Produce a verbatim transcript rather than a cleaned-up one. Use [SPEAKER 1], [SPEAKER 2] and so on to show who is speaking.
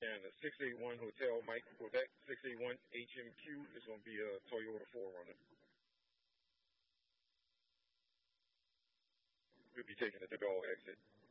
[SPEAKER 1] And the six eight one Hotel Mike Quebec six eight one H M Q is going to be a Toyota four runner. We'll be taking the dog exit.